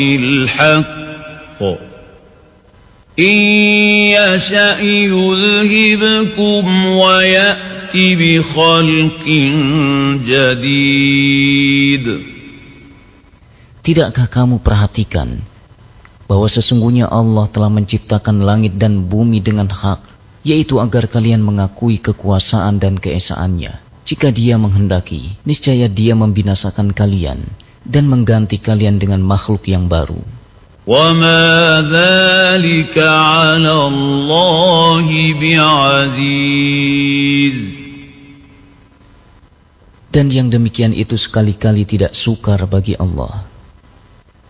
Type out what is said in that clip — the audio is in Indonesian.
الحق إن يشأ يذهبكم ويأت بخلق جديد. Tidakkah kamu perhatikan bahwa sesungguhnya Allah telah menciptakan langit dan bumi dengan hak, yaitu agar kalian mengakui kekuasaan dan keesaannya. Jika Dia menghendaki, niscaya Dia membinasakan kalian dan mengganti kalian dengan makhluk yang baru. وَمَا ذَلِكَ عَلَى اللَّهِ بِعَزِيزٍ. Dan yang demikian itu sekali-kali tidak sukar bagi Allah.